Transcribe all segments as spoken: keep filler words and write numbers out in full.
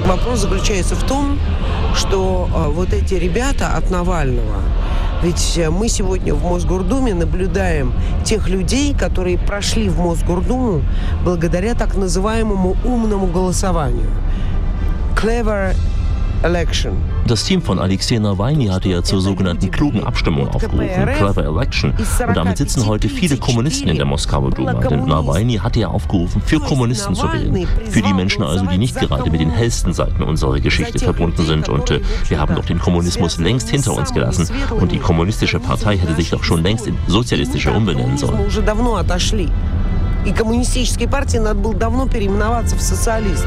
Вопрос заключается в том, что вот эти ребята от Навального, ведь мы сегодня в Мосгордуме наблюдаем тех людей, которые прошли в Мосгордуму благодаря так называемому умному голосованию. Clever Election. Das Team von Alexei Nawalny hatte ja zur sogenannten klugen Abstimmung aufgerufen, Clever Election. Und damit sitzen heute viele Kommunisten in der Moskauer Duma. Denn Nawalny hatte ja aufgerufen, für Kommunisten zu wählen. Für die Menschen also, die nicht gerade mit den hellsten Seiten unserer Geschichte verbunden sind. Und äh, wir haben doch den Kommunismus längst hinter uns gelassen. Und die kommunistische Partei hätte sich doch schon längst in sozialistische umbenennen sollen. И коммунистической партии надо было давно переименоваться в социалист.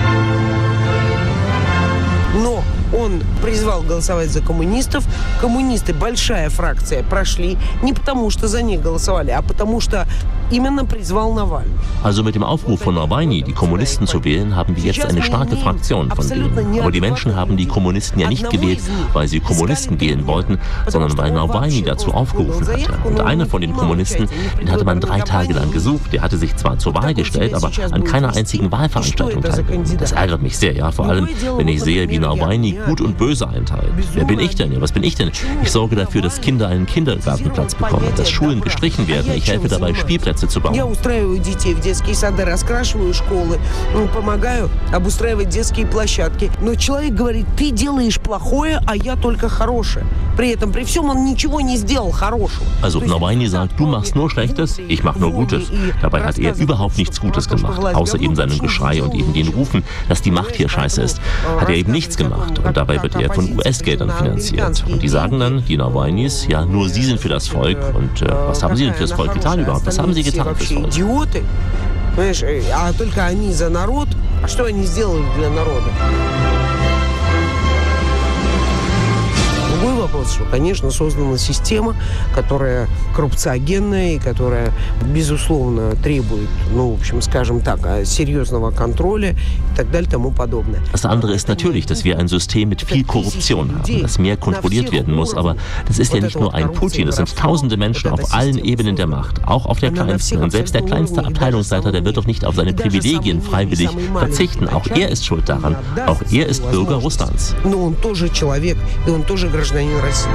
Но он призвал голосовать за коммунистов. Коммунисты, большая фракция, прошли не потому, что за них голосовали, а потому, что именно призвал Навальny. Also mit dem Aufruf von Nawalny, die Kommunisten zu wählen, haben wir jetzt eine starke Fraktion von denen. Aber die Menschen haben die Kommunisten ja nicht gewählt, weil sie Kommunisten wählen wollten, sondern weil Nawalny dazu aufgerufen hatte. Und einer von den Kommunisten, den hatte man drei Tage lang gesucht. Der hatte sich zwar zur Wahl gestellt, aber an keiner einzigen Wahlveranstaltung teilgenommen. Das ärgert mich sehr, ja, vor allem, wenn ich sehe, wie Nawalny Gut und Böse einteilt. Wer bin ich denn? Ja, was bin ich denn? Ich sorge dafür, dass Kinder einen Kindergartenplatz bekommen, dass Schulen gestrichen werden. Ich helfe dabei, Spielplätze zu bauen. Я устраиваю детей в детские сады, раскрашиваю школы, помогаю обустраивать детские площадки. Но человек говорит, ты делаешь плохое, а я только хорошее. При этом, при всем, он ничего не сделал хорошего. Also Nawalny sagt, du machst nur Schlechtes, ich mach nur Gutes. Dabei hat er überhaupt nichts Gutes gemacht, außer eben seinem Geschrei und eben den Rufen, dass die Macht hier scheiße ist. Hat er eben nichts gemacht. Und dabei wird er von U S-Geldern finanziert. Und die sagen dann, die Nawalnys, ja, nur sie sind für das Volk. Und äh, was haben sie denn fürs Volk getan überhaupt? Was haben sie getan fürs Volk? Идиоты. Понимаешь, а только они за народ. А что они сделали для народа? Другой вопрос, что, конечно, создана система, которая коррупциогенная и которая, безусловно, требует, ну, в общем, скажем так, серьезного контроля и так далее, тому подобное. Das andere ist natürlich, dass wir ein System mit viel Korruption haben, das mehr kontrolliert werden muss. Aber das ist ja nicht nur ein Putin, das sind tausende Menschen auf allen Ebenen der Macht, auch auf der kleinsten. Und selbst der kleinste Abteilungsleiter, der wird doch nicht auf seine Privilegien freiwillig verzichten. Auch er ist schuld daran. Auch er ist Bürger Russlands. Гражданин России.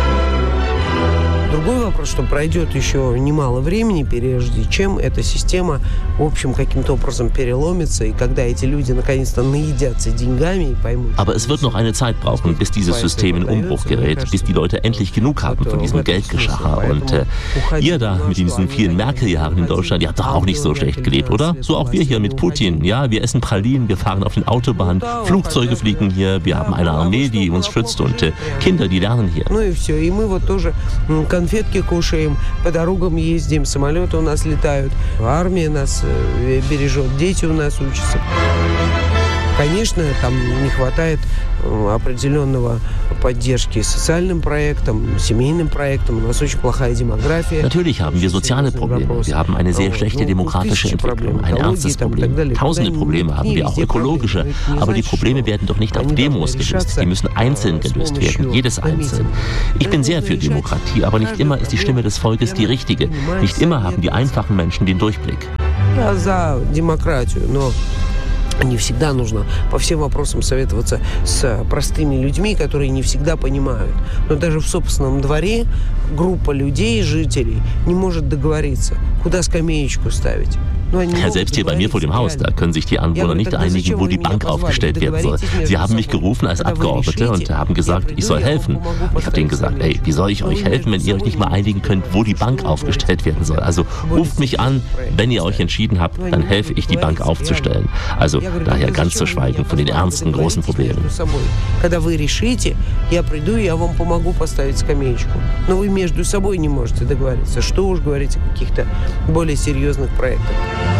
Другой вопрос, что пройдет еще немало времени, прежде чем эта система, в общем, каким-то образом переломится, и когда эти люди наконец-то наедятся деньгами и поймут. Aber es wird noch eine Zeit brauchen, bis dieses System in Umbruch gerät, bis die Leute endlich genug haben von diesem Geldgeschacher. Und äh, ihr da mit diesen vielen Merkel-Jahren in Deutschland, ihr habt doch auch nicht so schlecht gelebt, oder? So auch wir hier mit Putin. Ja, wir essen Pralinen, wir fahren auf den Autobahnen, Flugzeuge fliegen hier, wir haben eine Armee, die uns schützt und äh, Kinder, die lernen hier. Ну и все, и мы вот тоже конфетки кушаем, по дорогам ездим, самолеты у нас летают, армия нас бережет, дети у нас учатся. Конечно, там не хватает определенного поддержки социальным проектам, семейным проектам. У нас очень плохая демография. Natürlich haben wir soziale Probleme. Wir haben eine sehr schlechte demografische Entwicklung, ein ernstes Problem. Tausende Probleme haben wir, auch ökologische. Aber die Probleme werden doch nicht auf Demos gelöst. Die müssen einzeln gelöst werden, jedes einzeln. Ich bin sehr für Demokratie, aber nicht immer ist die Stimme des Volkes die richtige. Nicht immer haben die einfachen Menschen den Durchblick. Ja, за демократию, но не всегда нужно по всем вопросам советоваться с простыми людьми, которые не всегда понимают. Но даже в собственном дворе группа людей, жителей, не может договориться, куда скамеечку ставить. Ja, selbst hier bei mir vor dem Haus, da können sich die Anwohner nicht einigen, wo die Bank aufgestellt werden soll. Sie haben mich gerufen als Abgeordnete und haben gesagt, ich soll helfen. Und ich habe denen gesagt, ey, wie soll ich euch helfen, wenn ihr euch nicht mal einigen könnt, wo die Bank aufgestellt werden soll? Also ruft mich an, wenn ihr euch entschieden habt, dann helfe ich, die Bank aufzustellen. Also daher ganz zu schweigen von den ernsten, großen Problemen. Когда вы решите, я приду, я вам помогу поставить скамеечку. Но вы между собой не можете договориться. Что уж говорить о каких-то более серьезных проектах.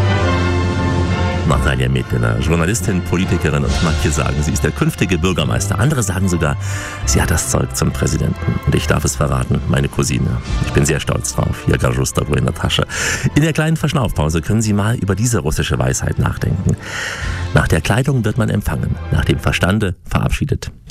Natalia Medlina, Journalistin, Politikerin und manche sagen, sie ist der künftige Bürgermeister. Andere sagen sogar, sie hat das Zeug zum Präsidenten. Und ich darf es verraten, meine Cousine. Ich bin sehr stolz drauf. Ja, Garustovo in der Tasche. In der kleinen Verschnaufpause können Sie mal über diese russische Weisheit nachdenken. Nach der Kleidung wird man empfangen, nach dem Verstande verabschiedet.